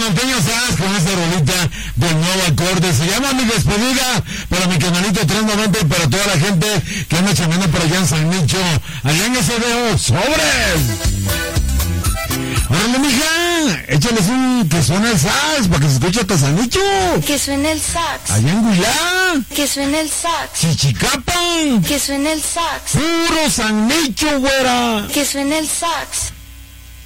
Norteño Sax con esta rolita del nuevo acorde. Se llama Mi Despedida para mi canalito 390 y para toda la gente que anda chambeando por allá en San Nicho. Allá en SDO, ¡sobres! ¡Órale, mija! Échales que suene el sax para que se escuche hasta San Nicho. Que suene el sax. Allá en Guyá. Que suene el sax. Chichicapan. Que suene el sax. Puro San Nicho, güera. Que suene el sax.